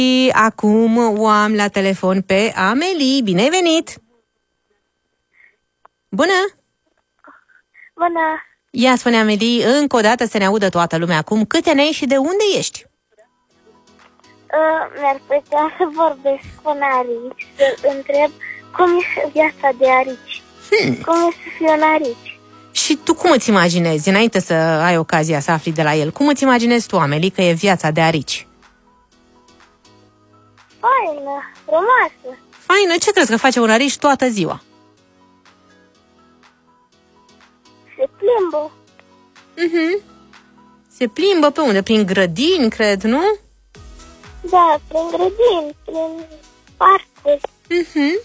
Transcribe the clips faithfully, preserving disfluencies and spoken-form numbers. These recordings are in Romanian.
Și acum o am la telefon pe Amelie. Bine ai venit! Bună! Bună! Ia spune, Amelie, încă o dată să ne audă toată lumea acum. Câți ani ai și de unde ești? Uh, mi-ar plăcea să vorbesc cu un arici, să întreb cum e viața de arici. Hmm. Cum e să fie un arici. Și tu cum îți imaginezi, înainte să ai ocazia să afli de la el, cum îți imaginezi tu, Amelie, că e viața de arici? Faină, frumoasă. Faină? Ce crezi că face un arici toată ziua? Se plimbă. Mhm. Se plimbă pe unde? Prin grădini, cred, nu? Da, prin grădini, prin parcuri. Mhm.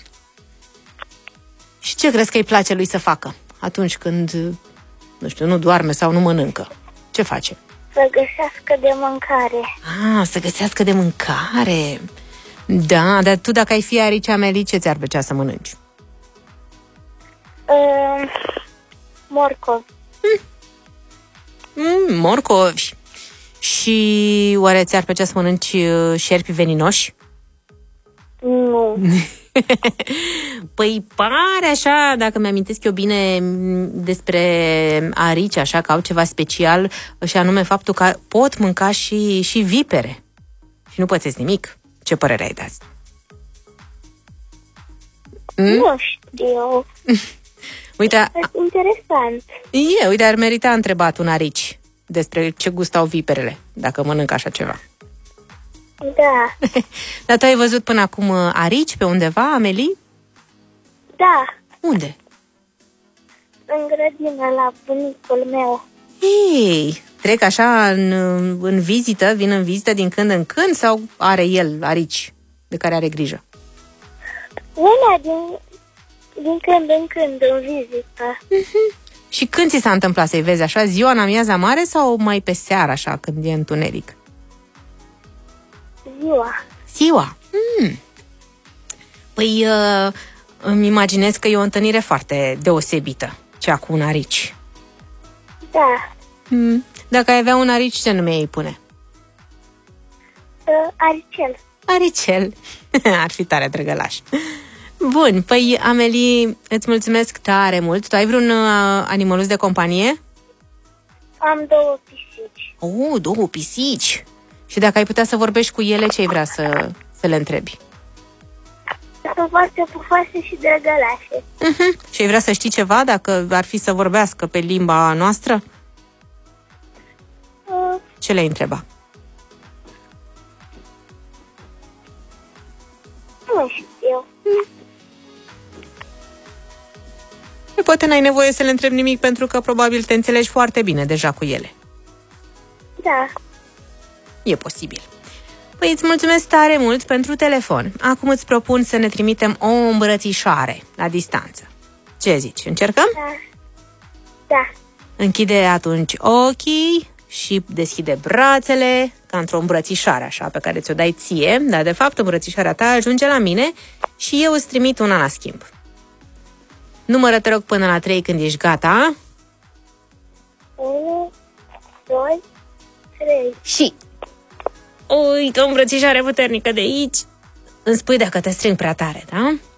Și ce crezi că îi place lui să facă atunci când, nu știu, nu doarme sau nu mănâncă? Ce face? Să găsească de mâncare. Ah, să găsească de mâncare. Da, dar tu dacă ai fi arici, Amelie, ce ți-ar plăcea să mănânci? Uh, morcov. Mm, morcovi. Și oare ți-ar plăcea să mănânci uh, șerpi veninoși? Nu. Păi pare așa, dacă mi-amintesc eu bine despre arici, așa că au ceva special, și anume faptul că pot mânca și, și vipere. Și nu pățesc nimic. Ce părere ai de asta? Mm? Nu știu. Uite, este interesant. E, uite, ar merita întrebat un arici despre ce gust au viperele, dacă mănâncă așa ceva. Da. Dar tu ai văzut până acum arici pe undeva, Amelie? Da. Unde? În grădină, la bunicul meu. Ei, trec așa în, în vizită, vin în vizită din când în când sau are el arici de care are grijă? Vine din, din când în când în vizită. Uh-huh. Și când ți s-a întâmplat să-i vezi așa, ziua în amiaza mare sau mai pe seară așa, când e întuneric? Ziua. Ziua? Mm. Păi uh, îmi imaginez că e o întâlnire foarte deosebită, cea cu un arici. Da. Mm. Dacă ai avea un arici, ce nume îi pune? Uh, aricel. Aricel. Ar fi tare drăgălaș. Bun, păi Amelie, îți mulțumesc tare mult. Tu ai vreun uh, animăluț de companie? Am două pisici. Oh, două pisici. Și dacă ai putea să vorbești cu ele, ce ai vrea să, să le întrebi? Sunt foarte pufoase și drăgălașe. Uh-huh. Și ai vrea să știi ceva, dacă ar fi să vorbească pe limba noastră? Uh. Ce le-ai întreba? Nu știu. Mm. Poate n-ai nevoie să le întrebi nimic, pentru că probabil te înțelegi foarte bine deja cu ele. Da. E posibil. Păi îți mulțumesc tare mult pentru telefon. Acum îți propun să ne trimitem o îmbrățișare la distanță. Ce zici? Încercăm? Da. Da. Închide atunci ochii și deschide brațele, ca într-o îmbrățișare așa, pe care ți-o dai ție, dar de fapt îmbrățișarea ta ajunge la mine și eu îți trimit una la schimb. Numără, te rog, până la trei când ești gata. unu, doi, trei. Și... Uite, o îmbrățișare puternică de aici. Îmi spui dacă te strâng prea tare, da?